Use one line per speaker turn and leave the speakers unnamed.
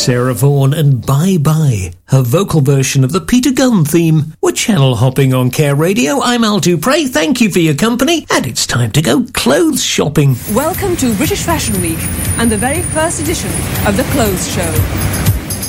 Sarah Vaughan and Bye Bye, her vocal version of the Peter Gunn theme. We're channel hopping on Care Radio. I'm Al Dupre. Thank you for your company, and it's time to go clothes shopping.
Welcome to British Fashion Week and the very first edition of The Clothes Show.